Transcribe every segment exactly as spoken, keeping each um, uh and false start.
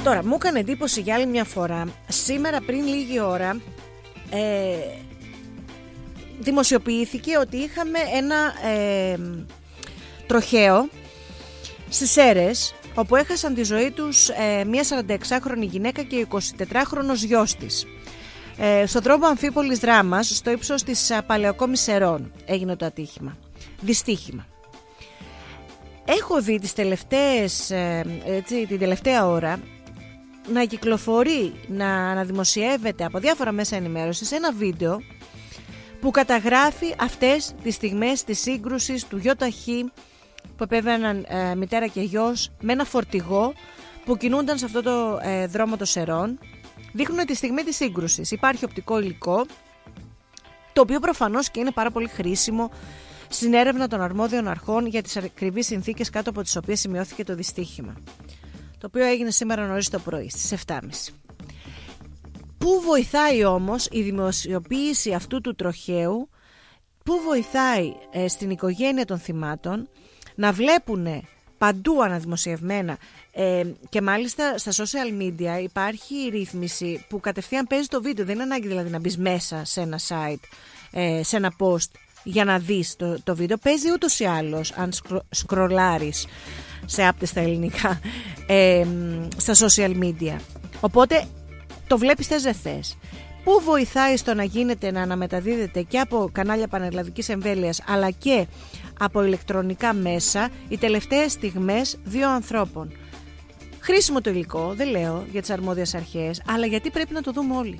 Τώρα, μου έκανε εντύπωση για άλλη μια φορά. Σήμερα πριν λίγη ώρα ε, δημοσιοποιήθηκε ότι είχαμε ένα ε, τροχαίο στις Σέρρες, όπου έχασαν τη ζωή τους ε, μια σαρανταεξάχρονη γυναίκα και εικοσιτετράχρονος γιος της. Ε, στον δρόμο Αμφίπολης Δράμας, στο ύψος της Παλαιοκόμης Σερών, έγινε το ατύχημα. Δυστύχημα. Έχω δει τις τελευταίες, ε, έτσι, την τελευταία ώρα να κυκλοφορεί, να αναδημοσιεύεται από διάφορα μέσα ενημέρωσης ένα βίντεο που καταγράφει αυτές τις στιγμές της σύγκρουσης του ΙΧ που επέβαιναν ε, μητέρα και γιος με ένα φορτηγό που κινούνταν σε αυτό το ε, δρόμο των Σερών. Δείχνουν τη στιγμή της σύγκρουσης. Υπάρχει οπτικό υλικό, το οποίο προφανώς και είναι πάρα πολύ χρήσιμο στην έρευνα των αρμόδιων αρχών για τις ακριβείς συνθήκες κάτω από τις οποίες σημειώθηκε το δυστύχημα, το οποίο έγινε σήμερα νωρίς το πρωί στις επτά και μισή. Πού βοηθάει όμως η δημοσιοποίηση αυτού του τροχαίου, πού βοηθάει ε, στην οικογένεια των θυμάτων να βλέπουν παντού αναδημοσιευμένα ε, και μάλιστα στα social media υπάρχει η ρύθμιση που κατευθείαν παίζει το βίντεο. Δεν είναι ανάγκη δηλαδή να μπεις μέσα σε ένα site, ε, σε ένα post για να δεις το, το βίντεο. Παίζει ούτως ή άλλως αν σκρο, σκρολάρεις σε άπτες στα ελληνικά ε, στα social media. Οπότε το βλέπεις θες δεν θες. Πού βοηθάει στο να γίνεται, να αναμεταδίδεται και από κανάλια πανελλαδικής εμβέλειας αλλά και από ηλεκτρονικά μέσα οι τελευταίες στιγμές δύο ανθρώπων. Χρήσιμο το υλικό, δεν λέω για τις αρμόδιες αρχές, αλλά γιατί πρέπει να το δούμε όλοι.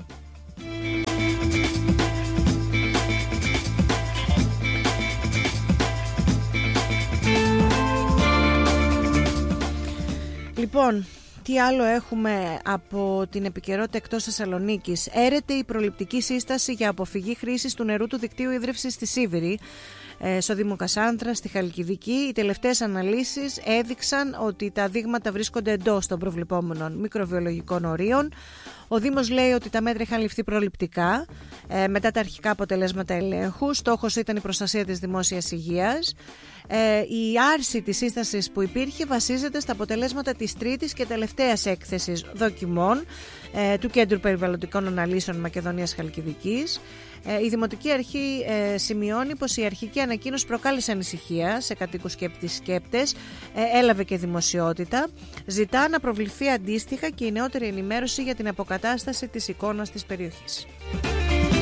Λοιπόν, τι άλλο έχουμε από την επικαιρότητα εκτός Θεσσαλονίκης? Έρεται η προληπτική σύσταση για αποφυγή χρήσης του νερού του δικτύου ίδρυυσης στη Σίβηρη, στο Δήμο Κασάνδρα, στη Χαλκιδική. Οι τελευταίες αναλύσεις έδειξαν ότι τα δείγματα βρίσκονται εντός των προβλεπόμενων μικροβιολογικών ορίων. Ο Δήμος λέει ότι τα μέτρα είχαν ληφθεί προληπτικά ε, μετά τα αρχικά αποτελέσματα ελέγχου. Στόχος ήταν η προστασία της δημόσιας υγείας. Ε, η άρση της σύστασης που υπήρχε βασίζεται στα αποτελέσματα της τρίτης και τελευταίας έκθεσης δοκιμών ε, του Κέντρου Περιβαλλοντικών Αναλύσεων Μακεδονίας Χαλκιδικής. Η Δημοτική Αρχή ε, σημειώνει πως η αρχική ανακοίνωση προκάλεσε ανησυχία σε κατοίκους και επισκέπτες, ε, έλαβε και δημοσιότητα. Ζητά να προβληθεί αντίστοιχα και η νεότερη ενημέρωση για την αποκατάσταση της εικόνας της περιοχής.